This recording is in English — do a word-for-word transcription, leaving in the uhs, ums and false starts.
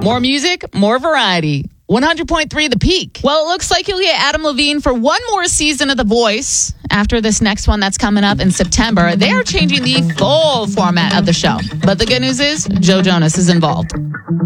More music, more variety. one hundred point three The Peak. Well, it looks like you'll get Adam Levine for one more season of The Voice. After this next one that's coming up in September, they are changing the full format of the show. But the good news is, Joe Jonas is involved.